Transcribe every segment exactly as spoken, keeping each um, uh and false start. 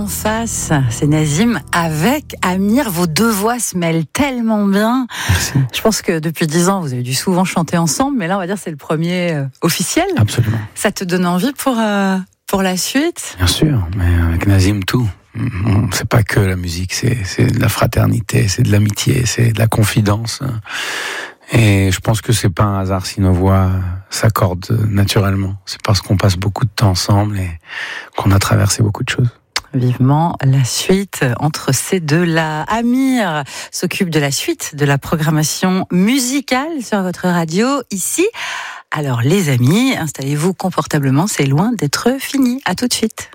face, c'est Nazim avec Amir. Vos deux voix se mêlent tellement bien. Merci. Je pense que depuis dix ans, vous avez dû souvent chanter ensemble, mais là, on va dire c'est le premier euh, officiel. Absolument. Ça te donne envie pour, euh, pour la suite ? Bien sûr, mais avec Nazim, tout. C'est pas que la musique, c'est, c'est de la fraternité, c'est de l'amitié, c'est de la confidence. Et je pense que c'est pas un hasard si nos voix s'accordent naturellement. C'est parce qu'on passe beaucoup de temps ensemble et qu'on a traversé beaucoup de choses. Vivement la suite entre ces deux-là. Amir s'occupe de la suite de la programmation musicale sur votre radio ici. Alors les amis, installez-vous confortablement, c'est loin d'être fini. À tout de suite.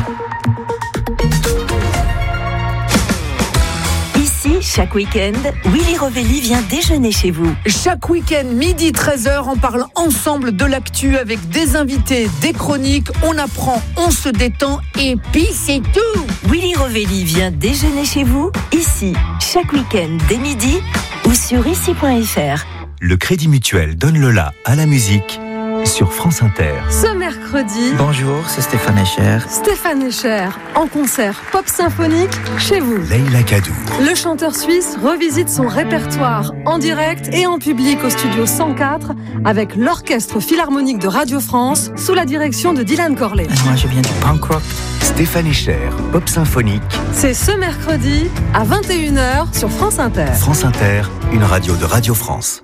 Chaque week-end, Willy Rovelli vient déjeuner chez vous. Chaque week-end, midi treize heures, on parle ensemble de l'actu avec des invités, des chroniques, on apprend, on se détend et puis c'est tout. Willy Rovelli vient déjeuner chez vous, ici, chaque week-end dès midi ou sur ici point f r. Le Crédit Mutuel donne le la à la musique sur France Inter. Ce mercredi, bonjour, c'est Stéphane Echer. Stéphane Echer, en concert pop symphonique chez vous. Leïla Kadou. Le chanteur suisse revisite son répertoire en direct et en public au studio cent quatre avec l'Orchestre Philharmonique de Radio France sous la direction de Dylan Corley. Moi, je viens du punk rock. Stéphane Echer, pop symphonique. C'est ce mercredi à vingt et une heures sur France Inter. France Inter, une radio de Radio France.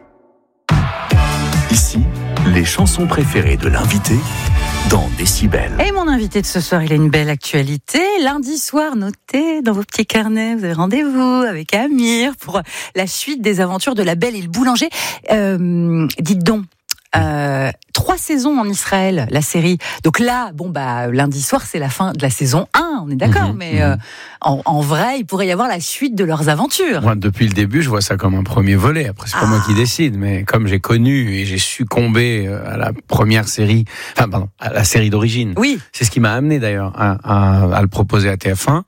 Ici, les chansons préférées de l'invité dans Décibel. Et mon invité de ce soir, il a une belle actualité. Lundi soir, notez dans vos petits carnets, vous avez rendez-vous avec Amir pour la suite des aventures de La Belle et le Boulanger. Euh, dites donc, euh, trois saisons en Israël, la série. Donc là, bon bah lundi soir, c'est la fin de la saison un, on est d'accord, mmh, mais mmh. Euh, en, en vrai, il pourrait y avoir la suite de leurs aventures. Moi, depuis le début, je vois ça comme un premier volet. Après, c'est pas ah. moi qui décide, mais comme j'ai connu et j'ai succombé à la première série, enfin pardon, à la série d'origine. Oui. C'est ce qui m'a amené d'ailleurs à, à, à le proposer à T F un.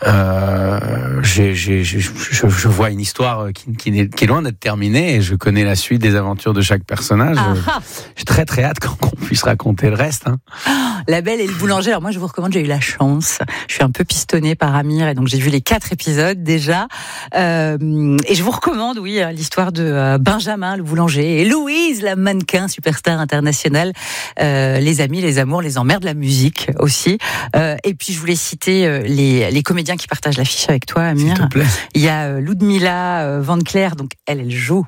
Euh, j'ai, j'ai, j'ai, je, je vois une histoire qui, qui, est, qui est loin d'être terminée et je connais la suite des aventures de chaque personnage. Ah. J'ai très très hâte qu'on puisse raconter le reste. Hein. La Belle et le Boulanger. Alors moi, je vous recommande. J'ai eu la chance. Je suis un peu pistonnée par Amir et donc j'ai vu les quatre épisodes déjà. Euh, et je vous recommande, oui, l'histoire de euh, Benjamin le boulanger et Louise la mannequin superstar internationale. Euh, les amis, les amours, les emmerdes, la musique aussi. Euh, et puis je voulais citer euh, les les comédiens qui partagent l'affiche avec toi, Amir. S'il te plaît. Il y a euh, Ludmilla euh, Van Cleer. Donc elle, elle joue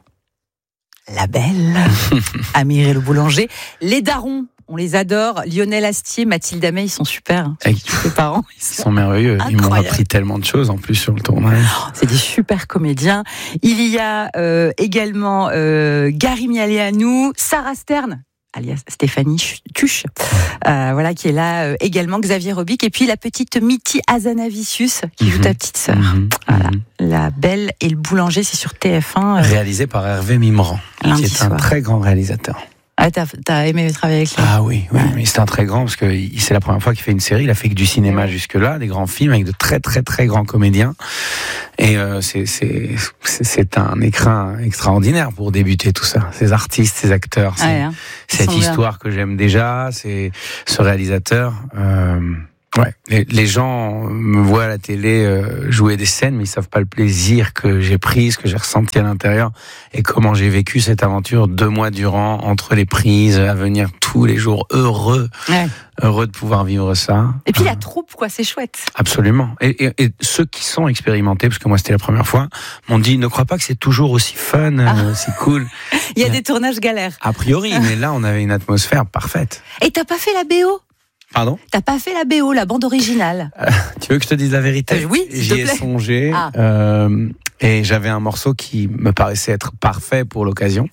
La Belle. Amir et le Boulanger. Les darons, on les adore. Lionel Astier, Mathilde Amey, ils sont super. Hein. Hey, les parents, ils sont, ils sont merveilleux. Incroyable. Ils m'ont appris tellement de choses en plus sur le tournage. Oh, c'est des super comédiens. Il y a euh, également euh, Gary Mialeanu, Sarah Stern, alias Stéphanie Tuche, euh, voilà, qui est là euh, également, Xavier Robic, et puis la petite Mitty Hazanavicius, qui joue mm-hmm. ta petite sœur. Mm-hmm. Voilà. Mm-hmm. La Belle et le Boulanger, c'est sur T F un. Euh, Réalisé par Hervé Mimran, qui est soir. un très grand réalisateur. Ah, t'as, t'as aimé travailler avec lui? Ah oui, oui, ouais. Mais c'est un très grand, parce que c'est la première fois qu'il fait une série, il a fait que du cinéma jusque-là, des grands films avec de très très très grands comédiens. Et euh, c'est, c'est, c'est, c'est un écrin extraordinaire pour débuter tout ça. Ces artistes, ces acteurs, c'est, ouais, hein. cette histoire bien. Que j'aime déjà, c'est ce réalisateur. Euh, ouais, les, les gens me voient à la télé euh, jouer des scènes, mais ils savent pas le plaisir que j'ai pris, ce que j'ai ressenti à l'intérieur, et comment j'ai vécu cette aventure deux mois durant, entre les prises, à venir tous les jours, heureux, ouais. heureux de pouvoir vivre ça. Et puis euh, la troupe, quoi, c'est chouette. Absolument. Et, et, et ceux qui sont expérimentés, parce que moi c'était la première fois, m'ont dit, ne crois pas que c'est toujours aussi fun, ah. euh, aussi cool. Il y a des tournages galères. A priori, mais là on avait une atmosphère parfaite. Et t'as pas fait la B O ? Pardon ? T'as pas fait la B O, la bande originale ? euh, Tu veux que je te dise la vérité ? euh, Oui, s'il te plaît. J'y ai songé, ah. euh, et j'avais un morceau qui me paraissait être parfait pour l'occasion.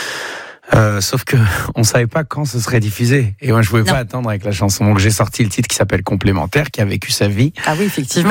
Euh, sauf que on savait pas quand ce serait diffusé, et moi je pouvais non. pas attendre avec la chanson, donc j'ai sorti le titre qui s'appelle Complémentaire, qui a vécu sa vie. Ah oui, effectivement.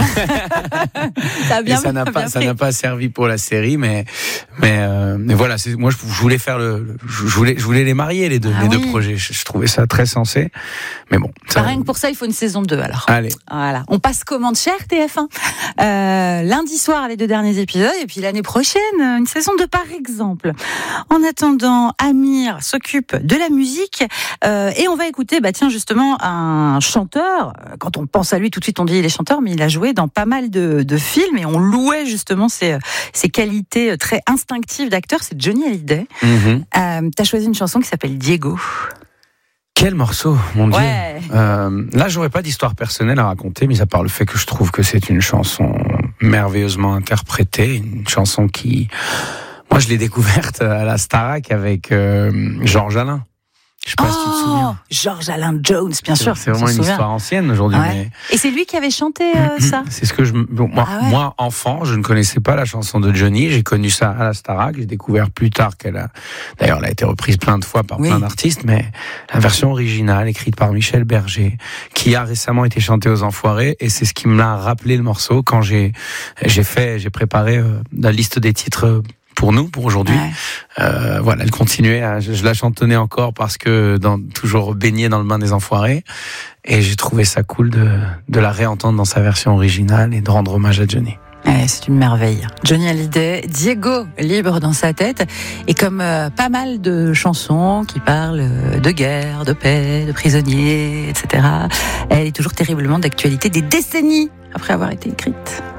ça a bien, et ça n'a bien pas, bien ça n'a pas servi pour la série, mais mais euh, mais voilà, c'est, moi je, je voulais faire le, je voulais je voulais les marier les deux, ah les oui. deux projets. Je, je trouvais ça très sensé, mais bon. Ça... Rien que pour ça, il faut une saison deux alors. Allez. Voilà, on passe commande chère T F un. Euh, lundi soir les deux derniers épisodes, et puis l'année prochaine une saison deux par exemple. En attendant, Ami Amir s'occupe de la musique euh, et on va écouter, bah tiens justement un chanteur. Quand on pense à lui, tout de suite on dit il est chanteur, mais il a joué dans pas mal de, de films et on louait justement ses, ses qualités très instinctives d'acteur. C'est Johnny Hallyday. Mm-hmm. Euh, t'as choisi une chanson qui s'appelle Diego. Quel morceau, mon Dieu. Ouais. Euh, là, j'aurais pas d'histoire personnelle à raconter, mis à part le fait que je trouve que c'est une chanson merveilleusement interprétée, une chanson qui... Moi, je l'ai découverte à la Starac avec euh, Georges Alain. Je sais pas oh, si tu te souviens. Georges Alain Jones, bien sûr. C'est vraiment une histoire ancienne aujourd'hui. Ouais. Mais... Et c'est lui qui avait chanté euh, ça. C'est ce que je. Bon, moi, ah ouais. moi, enfant, je ne connaissais pas la chanson de Johnny. J'ai connu ça à la Starac. J'ai découvert plus tard qu'elle a. D'ailleurs, elle a été reprise plein de fois par oui. plein d'artistes, mais la version originale, écrite par Michel Berger, qui a récemment été chantée aux Enfoirés, et c'est ce qui me l'a rappelé le morceau quand j'ai j'ai fait, j'ai préparé euh, la liste des titres. Pour nous, pour aujourd'hui, ouais. euh, voilà, elle continuait. À, je, je la chantonnais encore parce que dans, toujours baignée dans le bain des Enfoirés, et j'ai trouvé ça cool de, de la réentendre dans sa version originale et de rendre hommage à Johnny. Ouais, c'est une merveille. Johnny Hallyday, Diego, libre dans sa tête, et comme euh, pas mal de chansons qui parlent de guerre, de paix, de prisonniers, et cetera. Elle est toujours terriblement d'actualité des décennies après avoir été écrite.